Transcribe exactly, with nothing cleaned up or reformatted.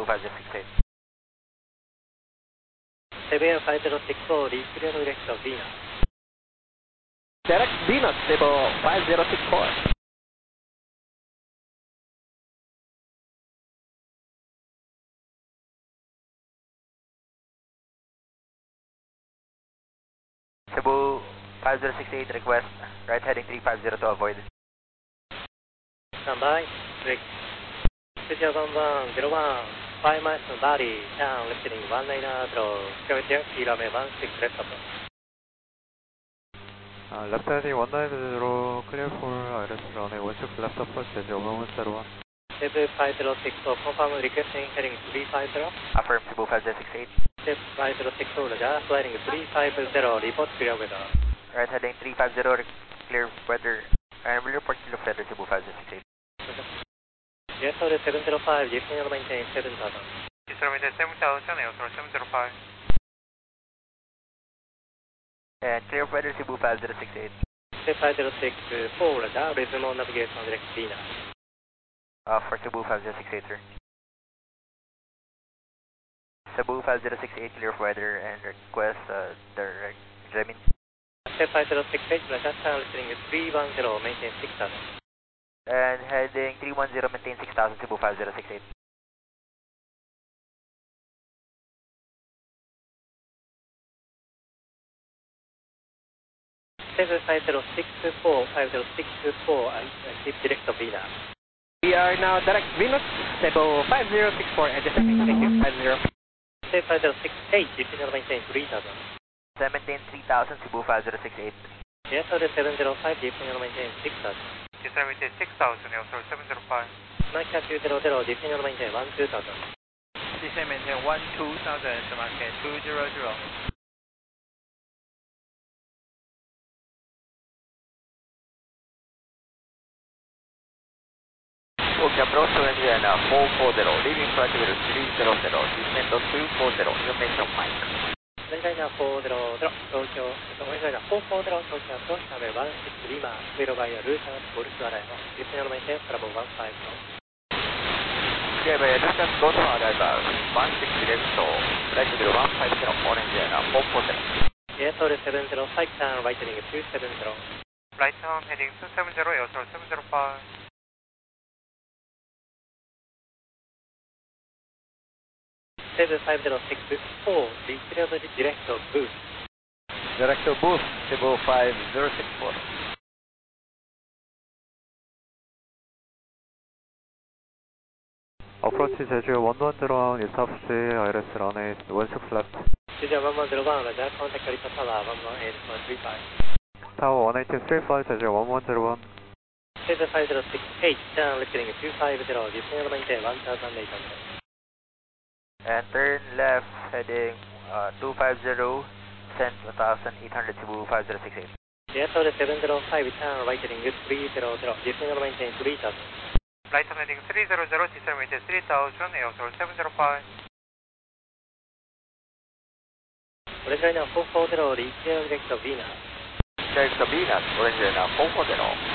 Cebu five zero six eight. Cebu five zero six four, reach clear direction Venus. Direct Venus, Cebu five zero six four. Cebu five zero six eight, request right heading three five zero to avoid. Stand by, break. zero one one zero one, five miles to Bali, down listening one nine zero, curvature, runway one six left up. Uh, left heading one nine zero, clear for Iris runway one six left approach, Jeju one one zero one. Cebu five zero six four, confirm requesting heading three five zero. Affirm Cebu five zero six eight. Cebu five zero six four, Roger, sliding three five zero, report clear weather. Right heading three five zero, clear weather, and will report clear weather Cebu five zero six eight. Yes, order seven zero five, descend maintain seven thousand. Descend maintain seven thousand, air seven zero five. And clear weather Cebu five zero six eight. Cebu five zero six four, Roger, resume on navigation direct Venus. Uh, for Cebu five zero six eight, sir. Cebu five zero six eight, clear for weather and request uh, direct Gemini. Cebu five zero six eight, Roger, listening three one zero, maintain six thousand. And heading three one zero, maintain six thousand, Cebu five zero six eight. Cebu five zero six four, five zero six four, and keep direct of Venus. We are now direct Venus, Cebu five zero six four, and descending, thank you, five zero. Cebu five zero six eight, descend maintain three thousand. Maintain three thousand, Cebu five zero six eight. Yes, order seven zero five, descend maintain six thousand. Descend maintain six thousand, air seven zero five. Mike two zero zero, descend maintain one two thousand. Descend maintain one two thousand, market two zero zero. Okay, approach to Indiana four four zero, leaving flight level three zero zero, descend to two four zero, information Mike. Liner four zero zero, Tokyo, Liner four four zero, Tokyo, approach runway one six Lima, zero by Luton, Golf Arrival, descend maintain travel one five zero. Okay, by Luton, Golf Arrival, one six left to flight level one five zero for Indiana four four zero. Yes, order seven zero five, turn right heading two seven zero. Right turn heading two seven zero, air seven zero five. Cebu five zero six four, reach level direct of boost. Director boost, Cebu five zero six four. Approach Jeju one one zero one, establish Iris runway one six left. Jeju one one zero one, Roger, contact Alpha Tower one one eight point three five. Tower one eight three five, Jeju one one zero one. Cebu five zero six eight, turn listening two five zero, descend maintain one thousand eight hundred. And turn left, heading uh, two five zero, send one thousand eight hundred, Cebu five zero six eight. Yes, order seven zero five, turn right heading three zero zero, descend maintain three thousand. Right turn heading three zero zero, descend maintain three thousand, air seven zero five. Orange Liner four four zero, reach direct of Venus. Direct of Venus, Orange Liner four four zero.